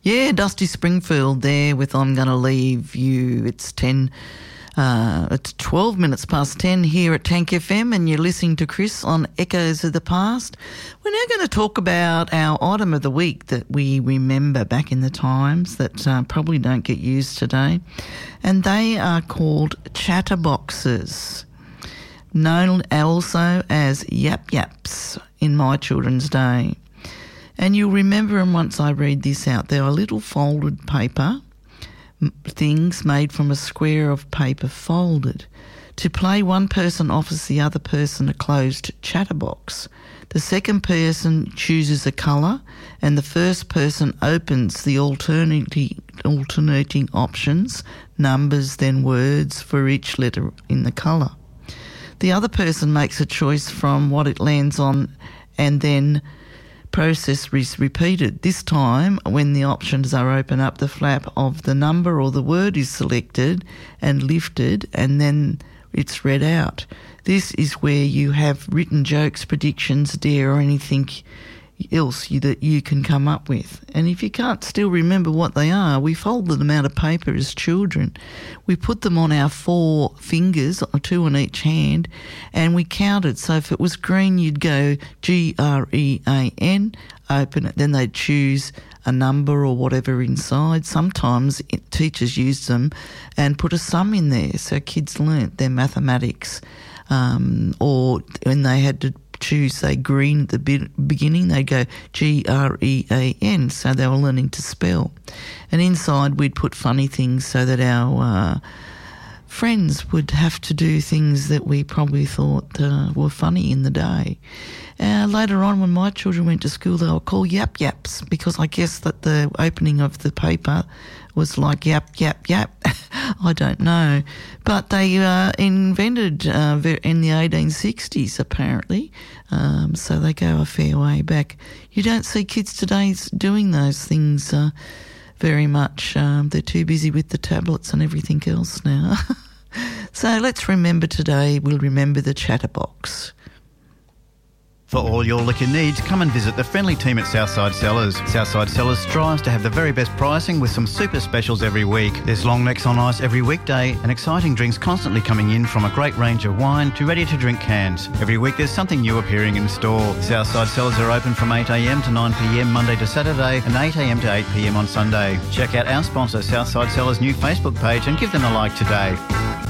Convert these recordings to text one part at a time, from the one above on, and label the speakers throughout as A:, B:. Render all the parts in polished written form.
A: Yeah, Dusty Springfield there with I'm Gonna Leave You. It's 12 minutes past 10 here at Tank FM, and you're listening to Chris on Echoes of the Past. We're now going to talk about our item of the week that we remember back in the times that probably don't get used today, and they are called chatterboxes, known also as yap yaps in my children's day. And you'll remember them once I read this out. They are little folded paper things made from a square of paper folded. To play, one person offers the other person a closed chatterbox. The second person chooses a colour, and the first person opens the alternating options, numbers, then words for each letter in the colour. The other person makes a choice from what it lands on, and then process is repeated. This time, when the options are open up, the flap of the number or the word is selected and lifted, and then it's read out. This is where you have written jokes, predictions, dare, or anything else that you can come up with. And if you can't still remember what they are, we folded them out of paper as children. We put them on our 4 fingers, 2 on each hand, and we counted. So if it was green, you'd go GREAN, open it, then they'd choose a number or whatever inside. Sometimes teachers used them and put a sum in there so kids learnt their mathematics. Or when they had to choose, say, green at the beginning, they'd go GREAN, so they were learning to spell. And inside we'd put funny things so that our friends would have to do things that we probably thought were funny in the day. Later on, when my children went to school, they were called yap yaps, because I guess that the opening of the paper was like yap, yap, yap. I don't know. But they invented in the 1860s, apparently. So they go a fair way back. You don't see kids today doing those things very much. They're too busy with the tablets and everything else now. So let's remember today, we'll remember the chatterbox.
B: For all your liquor needs, come and visit the friendly team at Southside Cellars. Southside Cellars strives to have the very best pricing with some super specials every week. There's long necks on ice every weekday and exciting drinks constantly coming in, from a great range of wine to ready-to-drink cans. Every week there's something new appearing in store. Southside Cellars are open from 8am to 9pm Monday to Saturday and 8am to 8pm on Sunday. Check out our sponsor Southside Cellars' new Facebook page and give them a like today.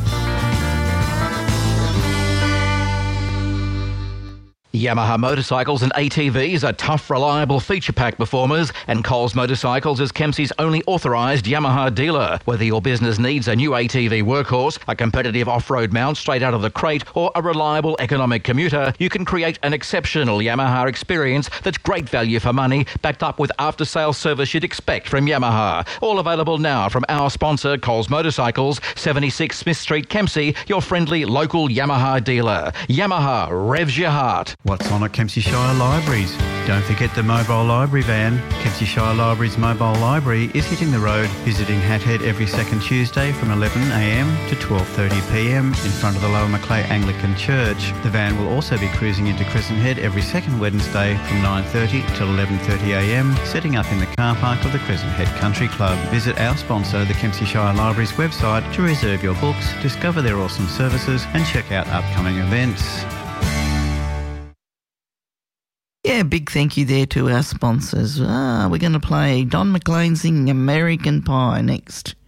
C: Yamaha motorcycles and ATVs are tough, reliable, feature-packed performers, and Coles Motorcycles is Kempsey's only authorised Yamaha dealer. Whether your business needs a new ATV workhorse, a competitive off-road mount straight out of the crate, or a reliable economic commuter, you can create an exceptional Yamaha experience that's great value for money, backed up with after-sales service you'd expect from Yamaha. All available now from our sponsor, Coles Motorcycles, 76 Smith Street, Kempsey, your friendly local Yamaha dealer. Yamaha revs your heart.
B: What's on at Kempsey Shire Libraries? Don't forget the mobile library van. Kempsey Shire Libraries mobile library is hitting the road, visiting Hathead every second Tuesday from 11am to 12:30pm in front of the Lower Macleay Anglican Church. The van will also be cruising into Crescent Head every second Wednesday from 9:30 till 11:30am, setting up in the car park of the Crescent Head Country Club. Visit our sponsor, the Kempsey Shire Libraries website, to reserve your books, discover their awesome services and check out upcoming events.
A: Yeah, big thank you there to our sponsors. We're going to play Don McLean singing American Pie next.